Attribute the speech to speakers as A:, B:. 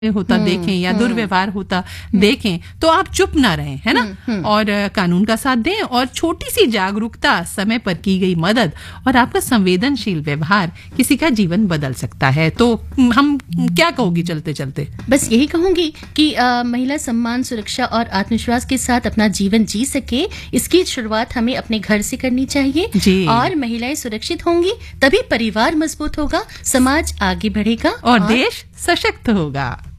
A: होता देखें या दुर्व्यवहार होता देखें तो आप चुप ना रहें, है ना, और कानून का साथ दें। और छोटी सी जागरूकता, समय पर की गई मदद और आपका संवेदनशील व्यवहार किसी का जीवन बदल सकता है। तो हम क्या कहोगी चलते चलते?
B: बस यही कहूंगी कि महिला सम्मान, सुरक्षा और आत्मविश्वास के साथ अपना जीवन जी सके, इसकी शुरुआत हमें अपने घर से करनी चाहिए। और महिलाएं सुरक्षित होंगी तभी परिवार मजबूत होगा, समाज आगे बढ़ेगा
A: और देश सशक्त होगा।